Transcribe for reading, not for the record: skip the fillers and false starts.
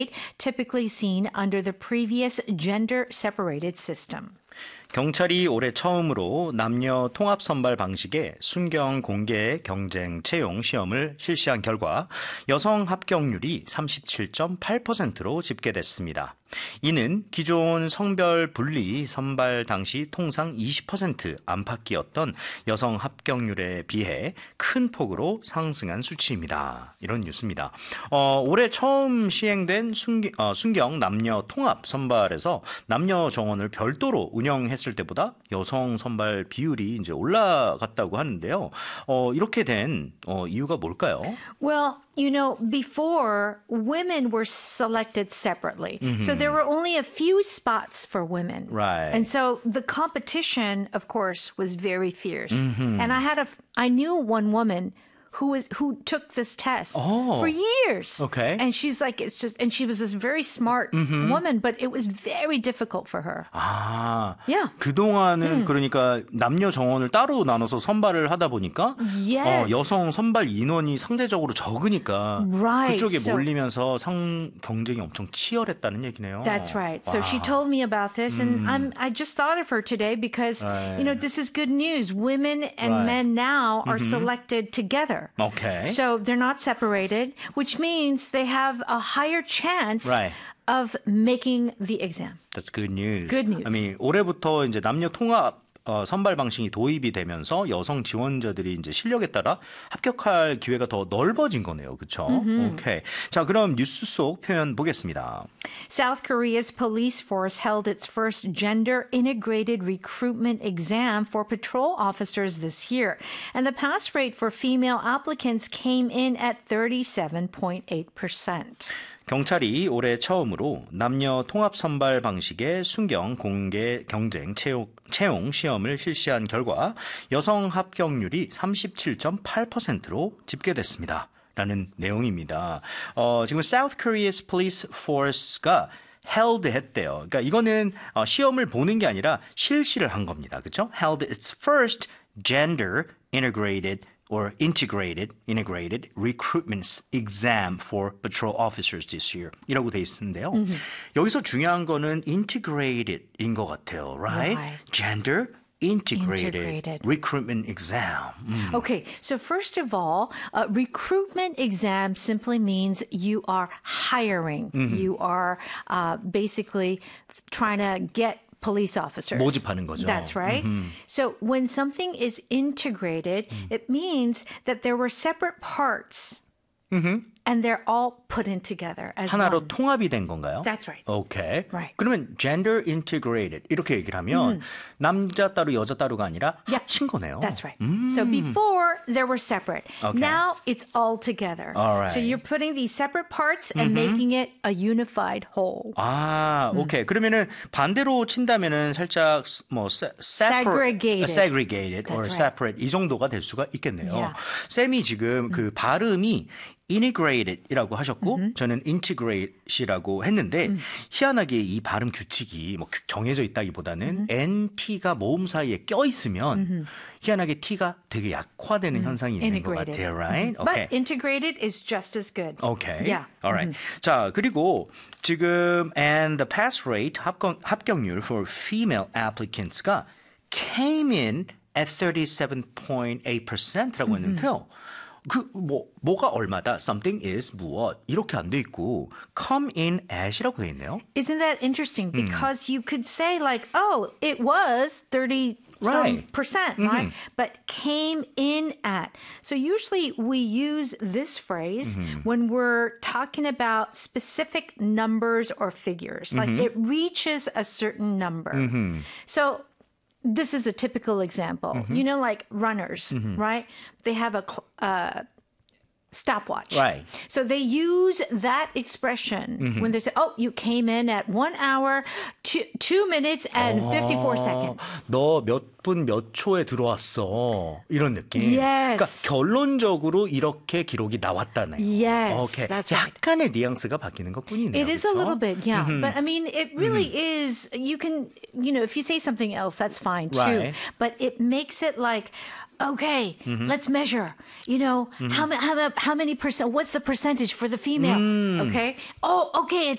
typically seen under the previous gender-separated system. 경찰이 올해 처음으로 남녀 통합 선발 방식의 순경 공개 경쟁 채용 시험을 실시한 결과 여성 합격률이 37.8%로 집계됐습니다. 이는 기존 성별 분리 선발 당시 통상 20% 안팎이었던 여성 합격률에 비해 큰 폭으로 상승한 수치입니다. 이런 뉴스입니다. 올해 처음 시행된 순경 남녀 통합 선발에서 남녀 정원을 별도로 운영했을 때보다 여성 선발 비율이 이제 올라갔다고 하는데요. 이렇게 된 이유가 뭘까요? Well, before women were selected separately. So there were only a few spots for women. Right. And so the competition, of course, was very fierce. And I knew one woman who took this test for years. Okay. And she's like, and she was this very smart woman, but it was very difficult for her. 아, Yeah. 그동안은 그러니까 남녀 정원을 따로 나눠서 선발을 하다 보니까 Yes. 여성 선발 인원이 상대적으로 적으니까 Right. 그쪽에 So- 몰리면서 경쟁이 엄청 치열했다는 얘기네요. That's right. So she told me about this, and I just thought of her today because, this is good news. Women and Right. men now are selected together. Okay. So they're not separated, which means they have a higher chance Right. of making the exam. That's good news. Good news. I mean, 올해부터 이제 남녀 통합 선발 방식이 도입이 되면서 여성 지원자들이 이제 실력에 따라 합격할 기회가 더 넓어진 거네요. 그렇죠? 오케이. 자, 그럼 뉴스 속 표현 보겠습니다. South Korea's police force held its first gender-integrated recruitment exam for patrol officers this year, and the pass rate for female applicants came in at 37.8%. 경찰이 올해 처음으로 남녀 통합 선발 방식의 순경 공개 경쟁 채용 시험을 실시한 결과 여성 합격률이 37.8%로 집계됐습니다. 라는 내용입니다. 지금 South Korea's police force가 held 했대요. 그러니까 이거는 시험을 보는 게 아니라 실시를 한 겁니다. 그렇죠? Held its first gender integrated recruitment exam for patrol officers this year. 이라고 돼 있는데요. 여기서 중요한 거는 integrated인 것 같아요. Right? Gender integrated recruitment exam. Okay, so first of all, recruitment exam simply means you are hiring. You are basically trying to get police officers. 모집하는 거죠. That's right. So when something is integrated, it means that there were separate parts and they're all put in together as 하나로 one. 통합이 된 건가요? That's right. 오케이. Right. 그러면 gender integrated 이렇게 얘기를 하면 남자 따로 여자 따로가 아니라 합친 거네요. That's right. So before they were separate. Okay. Now it's all together. All right. So you're putting these separate parts and making it a unified whole. 아, 오케이. 그러면은 반대로 친다면은 살짝 뭐 segregated or That's right. separate 이 정도가 될 수가 있겠네요. Yeah. 쌤이 지금 그 발음이 integrated이라고 하셨고 저는 integrate이라고 했는데 희한하게 이 발음 규칙이 뭐 정해져 있다기보다는 NT가 모음 사이에 껴 있으면 희한하게 T가 되게 약화되는 현상이 있는 것 같아요. Right? Okay. But integrated is just as good. Okay. Yeah. Alright. 자, 그리고 지금 and the pass rate 합격률 for female applicants가 came in at 37.8%라고 했는데요. 뭐가 얼마다 something is 무엇 이렇게 안 돼 있고 come in at이라고 돼 있네요. Isn't that interesting? Because you could say like, oh, it was 30 Right. percent, right? But came in at. So usually we use this phrase when we're talking about specific numbers or figures. Like it reaches a certain number. So this is a typical example. Like runners, right? They have a stopwatch. Right. So they use that expression when they say, oh, you came in at 1 hour, 2 minutes and 54 seconds. 너 몇 분 몇 초에 들어왔어. 이런 느낌. Yes. 그러니까 결론적으로 이렇게 기록이 나왔다네. Yes, 오케이. that's right. 약간의 뉘앙스가 바뀌는 것뿐이네요. It is a 그렇죠? little bit, yeah. But I mean, it really is, you can, if you say something else, that's fine too. Right. But it makes it like, Okay, let's measure. You know, how many percent? What's the percentage for the female? Okay. Oh, okay.